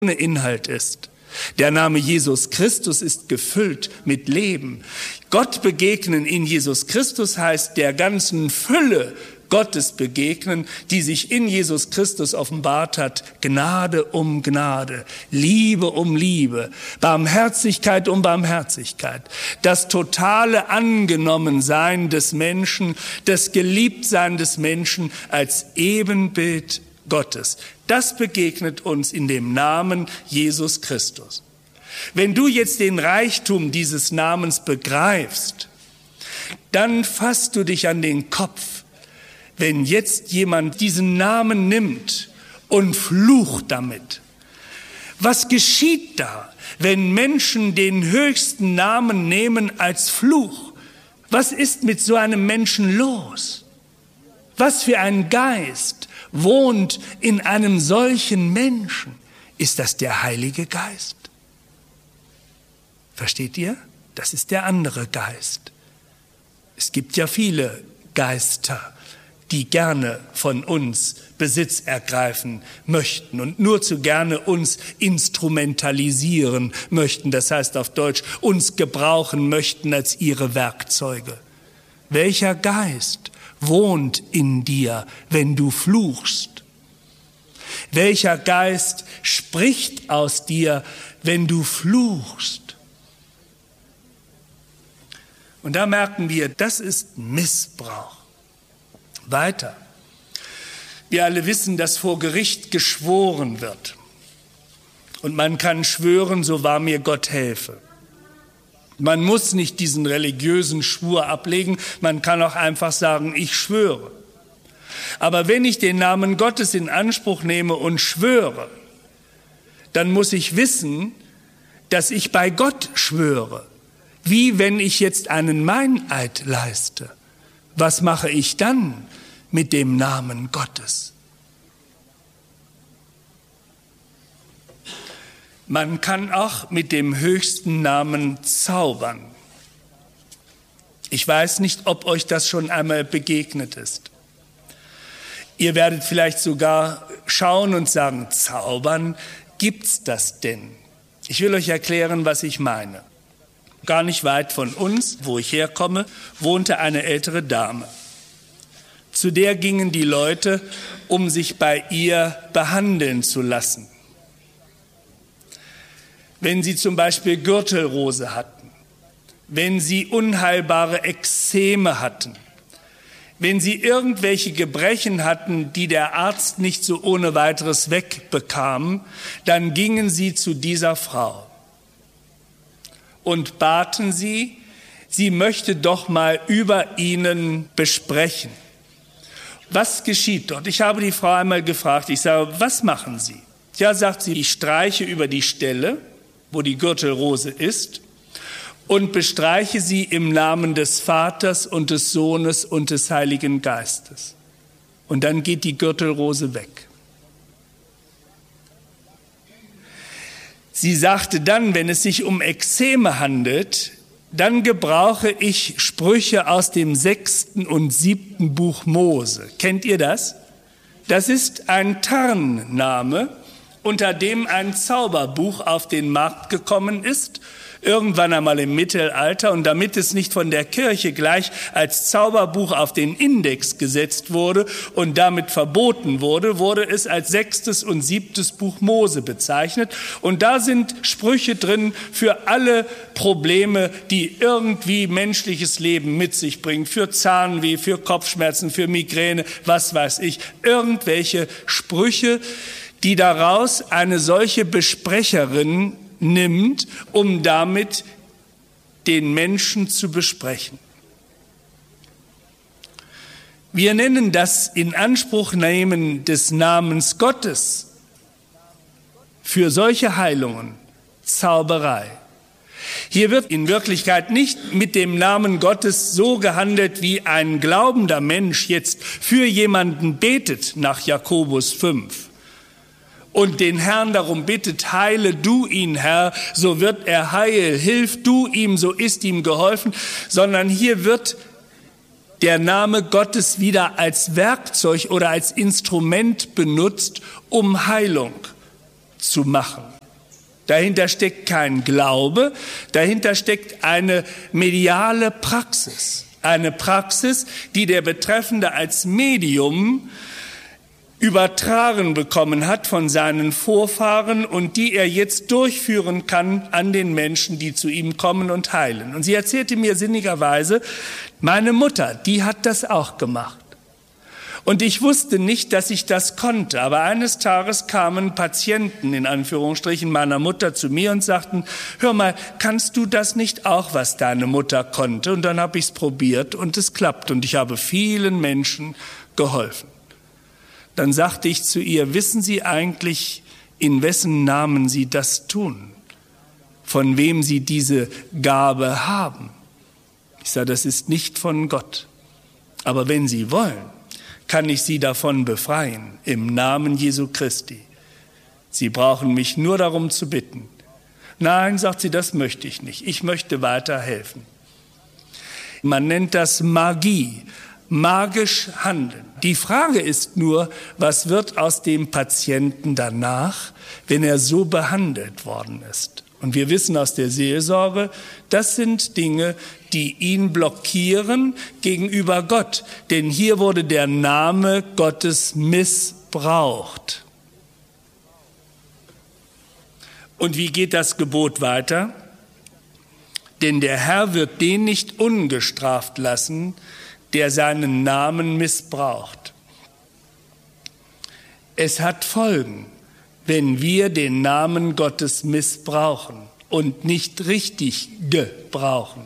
Inhalt ist. Der Name Jesus Christus ist gefüllt mit Leben. Gott begegnen in Jesus Christus heißt der ganzen Fülle Gottes begegnen, die sich in Jesus Christus offenbart hat. Gnade um Gnade, Liebe um Liebe, Barmherzigkeit um Barmherzigkeit. Das totale Angenommensein des Menschen, das Geliebtsein des Menschen als Ebenbild Gottes. Das begegnet uns in dem Namen Jesus Christus. Wenn du jetzt den Reichtum dieses Namens begreifst, dann fasst du dich an den Kopf, wenn jetzt jemand diesen Namen nimmt und flucht damit. Was geschieht da, wenn Menschen den höchsten Namen nehmen als Fluch? Was ist mit so einem Menschen los? Was für ein Geist wohnt in einem solchen Menschen? Ist das der Heilige Geist? Versteht ihr? Das ist der andere Geist. Es gibt ja viele Geister, die gerne von uns Besitz ergreifen möchten und nur zu gerne uns instrumentalisieren möchten. Das heißt auf Deutsch, uns gebrauchen möchten als ihre Werkzeuge. Welcher Geist wohnt in dir, wenn du fluchst? Welcher Geist spricht aus dir, wenn du fluchst? Und da merken wir, das ist Missbrauch. Weiter. Wir alle wissen, dass vor Gericht geschworen wird. Und man kann schwören, so wahr mir Gott helfe. Man muss nicht diesen religiösen Schwur ablegen, man kann auch einfach sagen, ich schwöre. Aber wenn ich den Namen Gottes in Anspruch nehme und schwöre, dann muss ich wissen, dass ich bei Gott schwöre. Wie wenn ich jetzt einen Meineid leiste. Was mache ich dann mit dem Namen Gottes? Man kann auch mit dem höchsten Namen zaubern. Ich weiß nicht, ob euch das schon einmal begegnet ist. Ihr werdet vielleicht sogar schauen und sagen, zaubern, gibt's das denn? Ich will euch erklären, was ich meine. Gar nicht weit von uns, wo ich herkomme, wohnte eine ältere Dame. Zu der gingen die Leute, um sich bei ihr behandeln zu lassen. Wenn sie zum Beispiel Gürtelrose hatten, wenn sie unheilbare Ekzeme hatten, wenn sie irgendwelche Gebrechen hatten, die der Arzt nicht so ohne weiteres wegbekam, dann gingen sie zu dieser Frau und baten sie, sie möchte doch mal über ihnen besprechen. Was geschieht dort? Ich habe die Frau einmal gefragt, ich sage, was machen Sie? Ja, sagt sie, ich streiche über die Stelle, wo die Gürtelrose ist, und bestreiche sie im Namen des Vaters und des Sohnes und des Heiligen Geistes. Und dann geht die Gürtelrose weg. Sie sagte dann, wenn es sich um Ekzeme handelt, dann gebrauche ich Sprüche aus dem 6. und 7. Buch Mose. Kennt ihr das? Das ist ein Tarnname, unter dem ein Zauberbuch auf den Markt gekommen ist, irgendwann einmal im Mittelalter. Und damit es nicht von der Kirche gleich als Zauberbuch auf den Index gesetzt wurde und damit verboten wurde, wurde es als 6. und 7. Buch Mose bezeichnet. Und da sind Sprüche drin für alle Probleme, die irgendwie menschliches Leben mit sich bringen. Für Zahnweh, für Kopfschmerzen, für Migräne, was weiß ich. Irgendwelche Sprüche, die daraus eine solche Besprecherin nimmt, um damit den Menschen zu besprechen. Wir nennen das Inanspruchnehmen des Namens Gottes für solche Heilungen Zauberei. Hier wird in Wirklichkeit nicht mit dem Namen Gottes so gehandelt, wie ein glaubender Mensch jetzt für jemanden betet nach Jakobus 5. Und den Herrn darum bittet, heile du ihn, Herr, so wird er heil, hilf du ihm, so ist ihm geholfen, sondern hier wird der Name Gottes wieder als Werkzeug oder als Instrument benutzt, um Heilung zu machen. Dahinter steckt kein Glaube, dahinter steckt eine mediale Praxis. Eine Praxis, die der Betreffende als Medium übertragen bekommen hat von seinen Vorfahren und die er jetzt durchführen kann an den Menschen, die zu ihm kommen und heilen. Und sie erzählte mir sinnigerweise, meine Mutter, die hat das auch gemacht. Und ich wusste nicht, dass ich das konnte. Aber eines Tages kamen Patienten, in Anführungsstrichen, meiner Mutter zu mir und sagten, hör mal, kannst du das nicht auch, was deine Mutter konnte? Und dann habe ich es probiert und es klappt. Und ich habe vielen Menschen geholfen. Dann sagte ich zu ihr, wissen Sie eigentlich, in wessen Namen Sie das tun? Von wem Sie diese Gabe haben? Ich sage, das ist nicht von Gott. Aber wenn Sie wollen, kann ich Sie davon befreien, im Namen Jesu Christi. Sie brauchen mich nur darum zu bitten. Nein, sagt sie, das möchte ich nicht. Ich möchte weiterhelfen. Man nennt das Magie, magisch handeln. Die Frage ist nur, was wird aus dem Patienten danach, wenn er so behandelt worden ist? Und wir wissen aus der Seelsorge, das sind Dinge, die ihn blockieren gegenüber Gott. Denn hier wurde der Name Gottes missbraucht. Und wie geht das Gebot weiter? Denn der Herr wird den nicht ungestraft lassen, der seinen Namen missbraucht. Es hat Folgen, wenn wir den Namen Gottes missbrauchen und nicht richtig gebrauchen.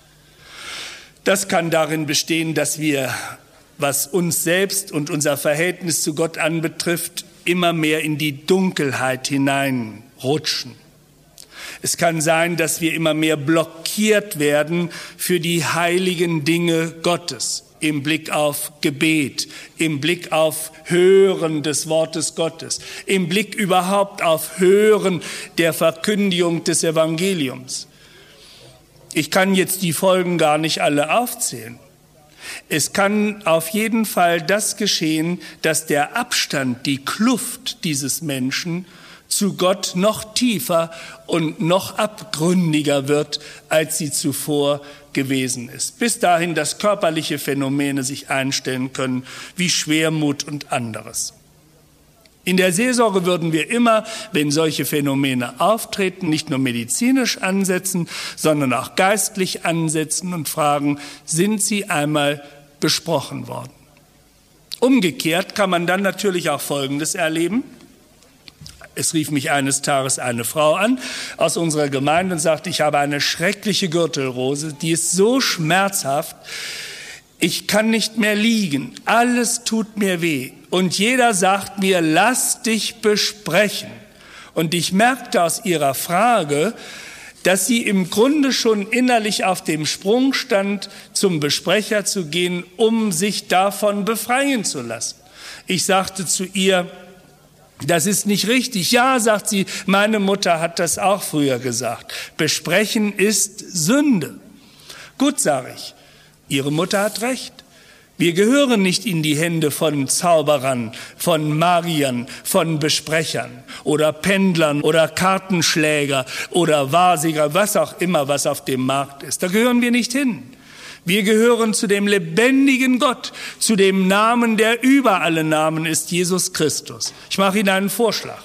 Das kann darin bestehen, dass wir, was uns selbst und unser Verhältnis zu Gott anbetrifft, immer mehr in die Dunkelheit hineinrutschen. Es kann sein, dass wir immer mehr blockiert werden für die heiligen Dinge Gottes im Blick auf Gebet, im Blick auf Hören des Wortes Gottes, im Blick überhaupt auf Hören der Verkündigung des Evangeliums. Ich kann jetzt die Folgen gar nicht alle aufzählen. Es kann auf jeden Fall das geschehen, dass der Abstand, die Kluft dieses Menschen zu Gott noch tiefer und noch abgründiger wird, als sie zuvor gewesen ist. Bis dahin, dass körperliche Phänomene sich einstellen können, wie Schwermut und anderes. In der Seelsorge würden wir immer, wenn solche Phänomene auftreten, nicht nur medizinisch ansetzen, sondern auch geistlich ansetzen und fragen, sind sie einmal besprochen worden? Umgekehrt kann man dann natürlich auch Folgendes erleben. Es rief mich eines Tages eine Frau an aus unserer Gemeinde und sagte, ich habe eine schreckliche Gürtelrose, die ist so schmerzhaft, ich kann nicht mehr liegen, alles tut mir weh. Und jeder sagt mir, lass dich besprechen. Und ich merkte aus ihrer Frage, dass sie im Grunde schon innerlich auf dem Sprung stand, zum Besprecher zu gehen, um sich davon befreien zu lassen. Ich sagte zu ihr, das ist nicht richtig. Ja, sagt sie, meine Mutter hat das auch früher gesagt. Besprechen ist Sünde. Gut, sage ich, Ihre Mutter hat recht. Wir gehören nicht in die Hände von Zauberern, von Magiern, von Besprechern oder Pendlern oder Kartenschläger oder Wahrsager, was auch immer, was auf dem Markt ist. Da gehören wir nicht hin. Wir gehören zu dem lebendigen Gott, zu dem Namen, der über alle Namen ist, Jesus Christus. Ich mache Ihnen einen Vorschlag.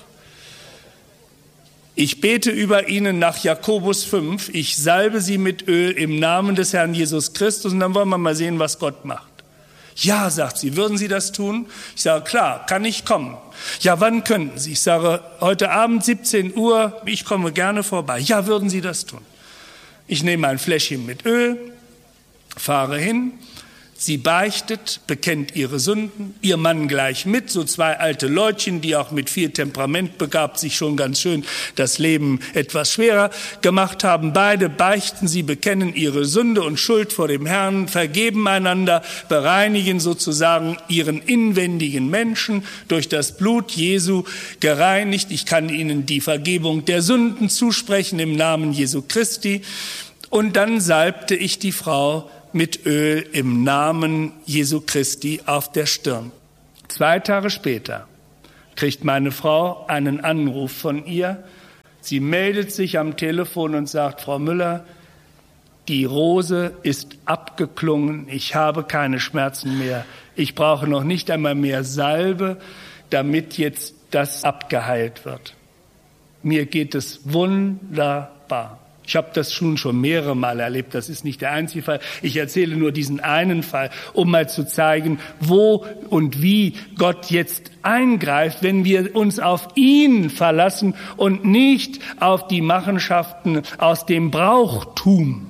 Ich bete über Ihnen nach Jakobus 5. Ich salbe Sie mit Öl im Namen des Herrn Jesus Christus und dann wollen wir mal sehen, was Gott macht. Ja, sagt sie, würden Sie das tun? Ich sage, klar, kann ich kommen. Ja, wann könnten Sie? Ich sage, heute Abend 17 Uhr, ich komme gerne vorbei. Ja, würden Sie das tun? Ich nehme ein Fläschchen mit Öl, fahre hin, sie beichtet, bekennt ihre Sünden, ihr Mann gleich mit, so zwei alte Leutchen, die auch mit viel Temperament begabt sich schon ganz schön das Leben etwas schwerer gemacht haben. Beide beichten sie, bekennen ihre Sünde und Schuld vor dem Herrn, vergeben einander, bereinigen sozusagen ihren inwendigen Menschen durch das Blut Jesu gereinigt. Ich kann ihnen die Vergebung der Sünden zusprechen im Namen Jesu Christi. Und dann salbte ich die Frau mit Öl im Namen Jesu Christi auf der Stirn. 2 Tage später kriegt meine Frau einen Anruf von ihr. Sie meldet sich am Telefon und sagt, Frau Müller, die Rose ist abgeklungen, ich habe keine Schmerzen mehr. Ich brauche noch nicht einmal mehr Salbe, damit jetzt das abgeheilt wird. Mir geht es wunderbar. Ich habe das schon mehrere Mal erlebt, das ist nicht der einzige Fall. Ich erzähle nur diesen einen Fall, um mal zu zeigen, wo und wie Gott jetzt eingreift, wenn wir uns auf ihn verlassen und nicht auf die Machenschaften aus dem Brauchtum.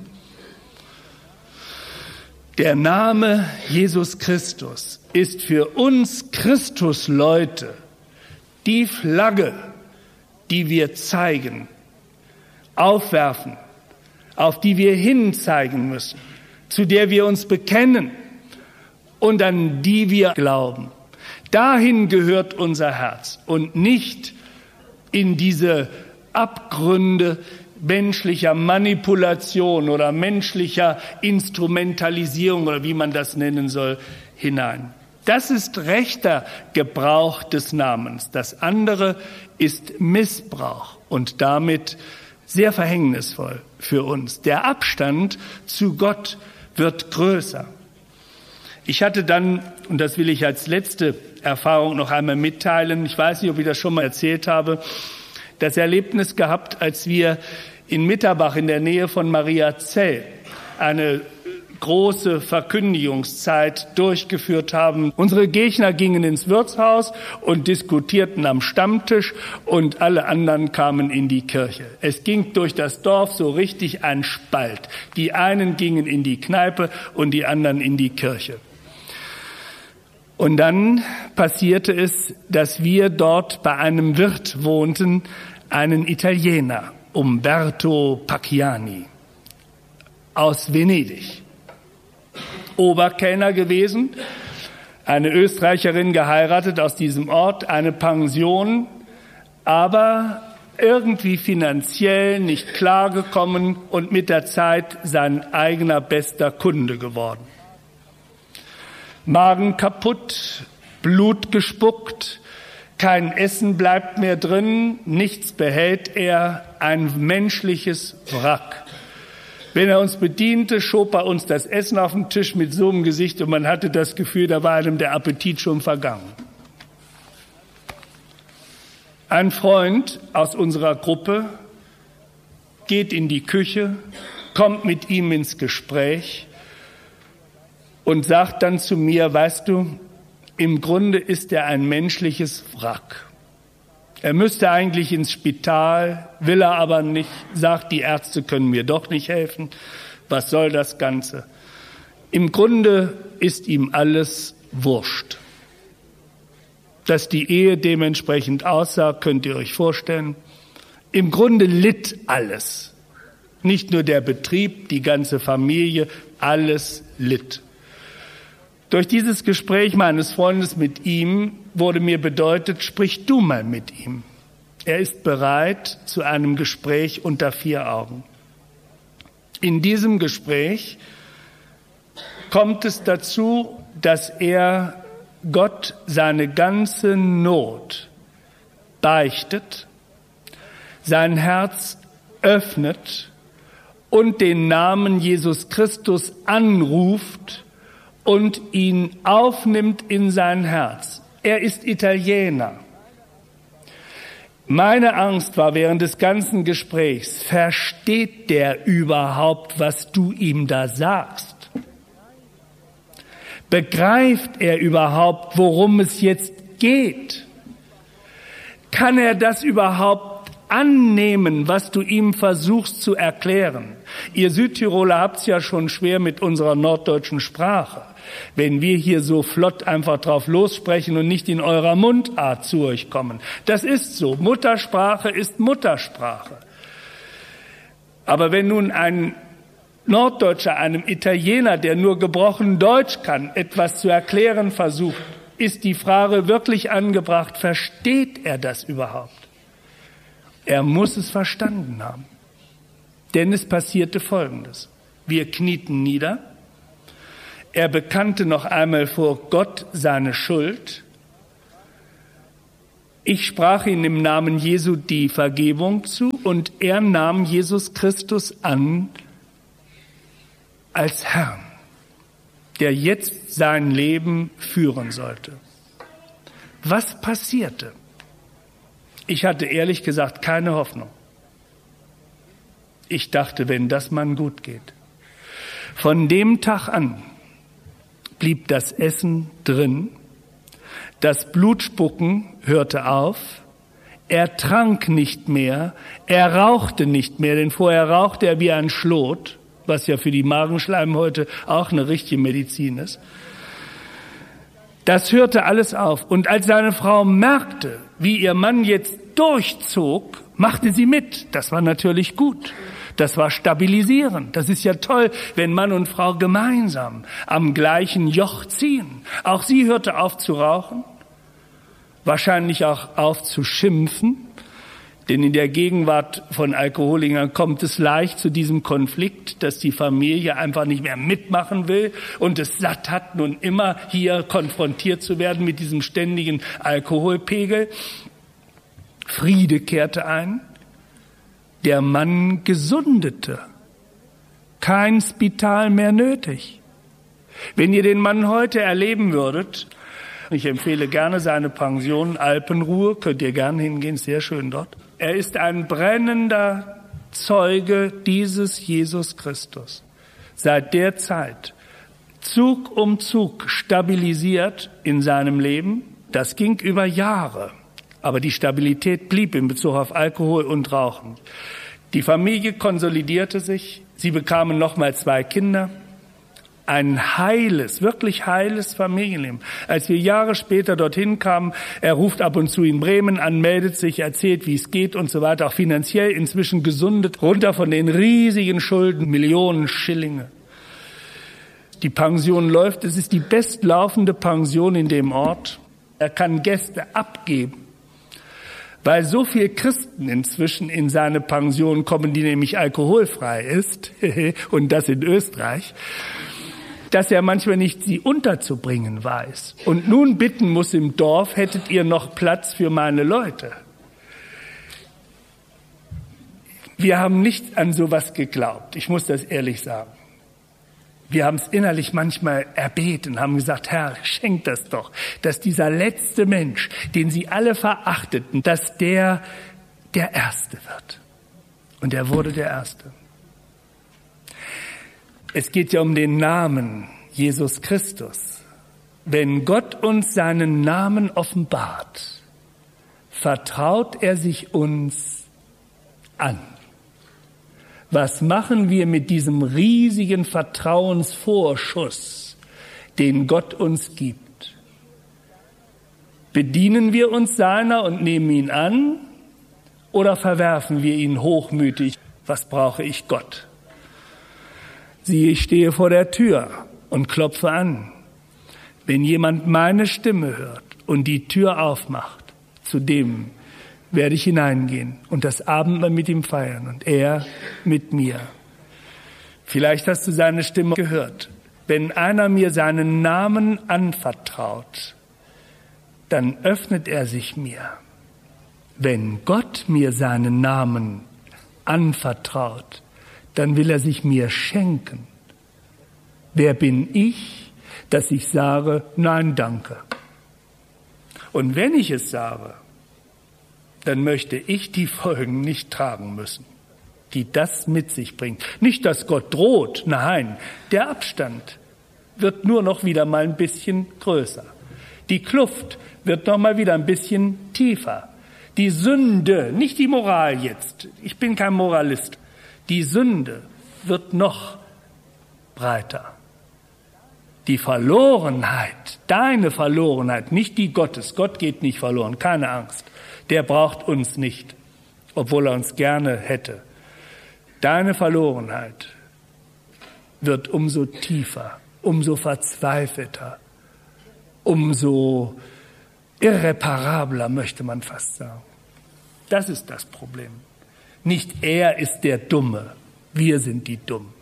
Der Name Jesus Christus ist für uns Christusleute die Flagge, die wir zeigen, aufwerfen, auf die wir hinzeigen müssen, zu der wir uns bekennen und an die wir glauben. Dahin gehört unser Herz und nicht in diese Abgründe menschlicher Manipulation oder menschlicher Instrumentalisierung oder wie man das nennen soll, hinein. Das ist rechter Gebrauch des Namens. Das andere ist Missbrauch und damit sehr verhängnisvoll für uns. Der Abstand zu Gott wird größer. Ich hatte dann, und das will ich als letzte Erfahrung noch einmal mitteilen, ich weiß nicht, ob ich das schon mal erzählt habe, das Erlebnis gehabt, als wir in Mitterbach in der Nähe von Mariazell eine große Verkündigungszeit durchgeführt haben. Unsere Gegner gingen ins Wirtshaus und diskutierten am Stammtisch und alle anderen kamen in die Kirche. Es ging durch das Dorf so richtig ein Spalt. Die einen gingen in die Kneipe und die anderen in die Kirche. Und dann passierte es, dass wir dort bei einem Wirt wohnten, einen Italiener, Umberto Pacchiani, aus Venedig. Oberkellner gewesen, eine Österreicherin geheiratet aus diesem Ort, eine Pension, aber irgendwie finanziell nicht klargekommen und mit der Zeit sein eigener bester Kunde geworden. Magen kaputt, Blut gespuckt, kein Essen bleibt mehr drin, nichts behält er, ein menschliches Wrack. Wenn er uns bediente, schob er uns das Essen auf den Tisch mit so einem Gesicht und man hatte das Gefühl, da war einem der Appetit schon vergangen. Ein Freund aus unserer Gruppe geht in die Küche, kommt mit ihm ins Gespräch und sagt dann zu mir, weißt du, im Grunde ist er ein menschliches Wrack. Er müsste eigentlich ins Spital, will er aber nicht, sagt, die Ärzte können mir doch nicht helfen. Was soll das Ganze? Im Grunde ist ihm alles wurscht. Dass die Ehe dementsprechend aussah, könnt ihr euch vorstellen. Im Grunde litt alles. Nicht nur der Betrieb, die ganze Familie, alles litt. Durch dieses Gespräch meines Freundes mit ihm wurde mir bedeutet, sprich du mal mit ihm. Er ist bereit zu einem Gespräch unter vier Augen. In diesem Gespräch kommt es dazu, dass er Gott seine ganze Not beichtet, sein Herz öffnet und den Namen Jesus Christus anruft und ihn aufnimmt in sein Herz. Er ist Italiener. Meine Angst war während des ganzen Gesprächs, versteht der überhaupt, was du ihm da sagst? Begreift er überhaupt, worum es jetzt geht? Kann er das überhaupt annehmen, was du ihm versuchst zu erklären? Ihr Südtiroler habt's ja schon schwer mit unserer norddeutschen Sprache. Wenn wir hier so flott einfach drauf lossprechen und nicht in eurer Mundart zu euch kommen. Das ist so. Muttersprache ist Muttersprache. Aber wenn nun ein Norddeutscher einem Italiener, der nur gebrochen Deutsch kann, etwas zu erklären versucht, ist die Frage wirklich angebracht, versteht er das überhaupt? Er muss es verstanden haben. Denn es passierte Folgendes. Wir knieten nieder. Er bekannte noch einmal vor Gott seine Schuld. Ich sprach ihm im Namen Jesu die Vergebung zu und er nahm Jesus Christus an als Herrn, der jetzt sein Leben führen sollte. Was passierte? Ich hatte ehrlich gesagt keine Hoffnung. Ich dachte, wenn das Mann gut geht. Von dem Tag an blieb das Essen drin, das Blutspucken hörte auf, er trank nicht mehr, er rauchte nicht mehr, denn vorher rauchte er wie ein Schlot, was ja für die Magenschleimhäute auch eine richtige Medizin ist. Das hörte alles auf. Und als seine Frau merkte, wie ihr Mann jetzt durchzog, machte sie mit. Das war natürlich gut. Das war stabilisierend. Das ist ja toll, wenn Mann und Frau gemeinsam am gleichen Joch ziehen. Auch sie hörte auf zu rauchen, wahrscheinlich auch auf zu schimpfen, denn in der Gegenwart von Alkoholikern kommt es leicht zu diesem Konflikt, dass die Familie einfach nicht mehr mitmachen will und es satt hat, nun immer hier konfrontiert zu werden mit diesem ständigen Alkoholpegel. Friede kehrte ein. Der Mann gesundete. Kein Spital mehr nötig. Wenn ihr den Mann heute erleben würdet, ich empfehle gerne seine Pension Alpenruhe, könnt ihr gerne hingehen, sehr schön dort. Er ist ein brennender Zeuge dieses Jesus Christus. Seit der Zeit Zug um Zug stabilisiert in seinem Leben. Das ging über Jahre. Aber die Stabilität blieb in Bezug auf Alkohol und Rauchen. Die Familie konsolidierte sich. Sie bekamen nochmal 2 Kinder. Ein heiles, wirklich heiles Familienleben. Als wir Jahre später dorthin kamen, er ruft ab und zu in Bremen an, meldet sich, erzählt, wie es geht und so weiter, auch finanziell inzwischen gesundet, runter von den riesigen Schulden, Millionen Schillinge. Die Pension läuft, es ist die bestlaufende Pension in dem Ort. Er kann Gäste abgeben, weil so viele Christen inzwischen in seine Pension kommen, die nämlich alkoholfrei ist, und das in Österreich, dass er manchmal nicht sie unterzubringen weiß. Und nun bitten muss im Dorf, hättet ihr noch Platz für meine Leute? Wir haben nicht an sowas geglaubt, ich muss das ehrlich sagen. Wir haben es innerlich manchmal erbeten, haben gesagt, Herr, schenk das doch, dass dieser letzte Mensch, den sie alle verachteten, dass der Erste wird. Und er wurde der Erste. Es geht ja um den Namen Jesus Christus. Wenn Gott uns seinen Namen offenbart, vertraut er sich uns an. Was machen wir mit diesem riesigen Vertrauensvorschuss, den Gott uns gibt? Bedienen wir uns seiner und nehmen ihn an oder verwerfen wir ihn hochmütig? Was brauche ich Gott? Siehe, ich stehe vor der Tür und klopfe an. Wenn jemand meine Stimme hört und die Tür aufmacht, zu dem werde ich hineingehen und das Abendmahl mit ihm feiern und er mit mir. Vielleicht hast du seine Stimme gehört. Wenn einer mir seinen Namen anvertraut, dann öffnet er sich mir. Wenn Gott mir seinen Namen anvertraut, dann will er sich mir schenken. Wer bin ich, dass ich sage, nein, danke? Und wenn ich es sage, dann möchte ich die Folgen nicht tragen müssen, die das mit sich bringt. Nicht, dass Gott droht, nein, der Abstand wird nur noch wieder mal ein bisschen größer. Die Kluft wird noch mal wieder ein bisschen tiefer. Die Sünde, nicht die Moral jetzt, ich bin kein Moralist, die Sünde wird noch breiter. Die Verlorenheit, deine Verlorenheit, nicht die Gottes. Gott geht nicht verloren, keine Angst. Der braucht uns nicht, obwohl er uns gerne hätte. Deine Verlorenheit wird umso tiefer, umso verzweifelter, umso irreparabler, möchte man fast sagen. Das ist das Problem. Nicht er ist der Dumme, wir sind die Dummen.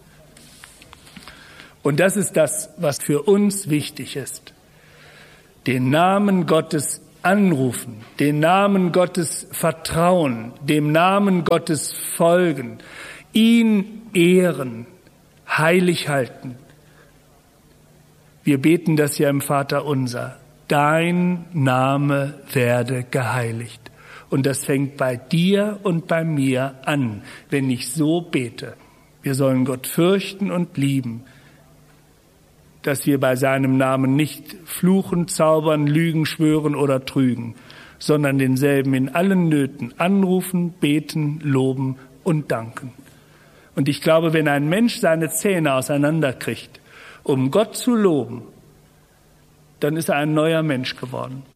Und das ist das, was für uns wichtig ist. Den Namen Gottes anrufen, den Namen Gottes vertrauen, dem Namen Gottes folgen, ihn ehren, heilig halten. Wir beten das ja im Vaterunser. Dein Name werde geheiligt. Und das fängt bei dir und bei mir an, wenn ich so bete. Wir sollen Gott fürchten und lieben, dass wir bei seinem Namen nicht fluchen, zaubern, lügen, schwören oder trügen, sondern denselben in allen Nöten anrufen, beten, loben und danken. Und ich glaube, wenn ein Mensch seine Zähne auseinanderkriegt, um Gott zu loben, dann ist er ein neuer Mensch geworden.